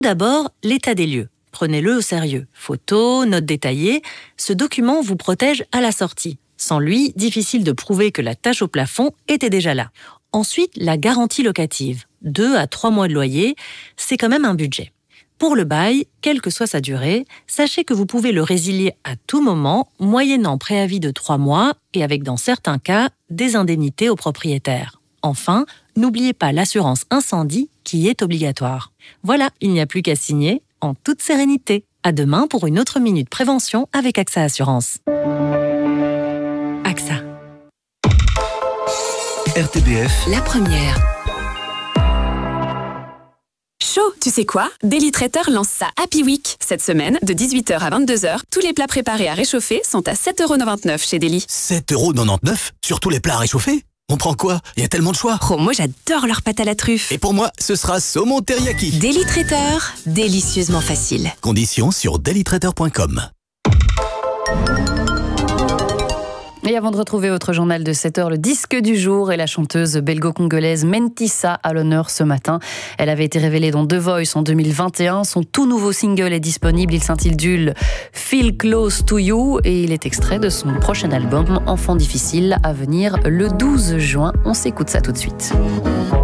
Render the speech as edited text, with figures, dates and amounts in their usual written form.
D'abord, l'état des lieux. Prenez-le au sérieux. Photos, notes détaillées, ce document vous protège à la sortie. Sans lui, difficile de prouver que la tache au plafond était déjà là. Ensuite, la garantie locative. 2 à 3 mois de loyer, c'est quand même un budget. Pour le bail, quelle que soit sa durée, sachez que vous pouvez le résilier à tout moment, moyennant préavis de 3 mois et avec, dans certains cas, des indemnités au propriétaire. Enfin, n'oubliez pas l'assurance incendie qui est obligatoire. Voilà, il n'y a plus qu'à signer en toute sérénité. À demain pour une autre Minute Prévention avec AXA Assurance. AXA. RTBF, la première. Chaud, tu sais quoi? Daily Traiteur lance sa Happy Week. Cette semaine, de 18h à 22h, tous les plats préparés à réchauffer sont à 7,99 € chez Daily. 7,99 € sur tous les plats à réchauffer? On prend quoi? Il y a tellement de choix. Oh, moi j'adore leur pâte à la truffe. Et pour moi, ce sera saumon teriyaki. Daily Traiteur, délicieusement facile. Conditions sur dailytraiteur.com. Et avant de retrouver votre journal de 7h, le disque du jour et la chanteuse belgo-congolaise Mentissa à l'honneur ce matin. Elle avait été révélée dans The Voice en 2021. Son tout nouveau single est disponible. Il s'intitule Feel Close to You et il est extrait de son prochain album Enfant difficile à venir le 12 juin. On s'écoute ça tout de suite.